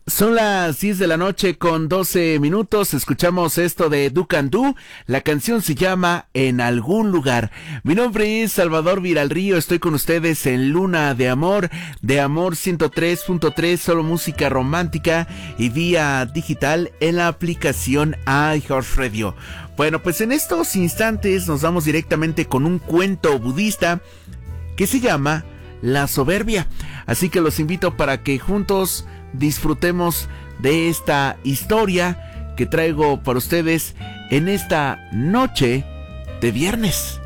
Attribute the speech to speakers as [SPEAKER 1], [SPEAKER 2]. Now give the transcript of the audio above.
[SPEAKER 1] Son las 10 de la noche con 12 minutos. Escuchamos esto de Ducandú. La canción se llama En algún lugar. Mi nombre es Salvador Viralrío. Estoy con ustedes en Luna de Amor 103.3, solo música romántica y vía digital en la aplicación iHeartRadio. Bueno, pues en estos instantes nos vamos directamente con un cuento budista que se llama La Soberbia. Así que los invito para que juntos disfrutemos de esta historia que traigo para ustedes en esta noche de viernes.